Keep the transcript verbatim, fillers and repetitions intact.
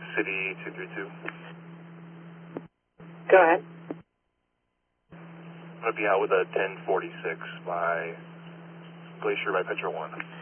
City two three two. Go ahead. I'm going to be out with a ten forty-six by Glacier by Petro one.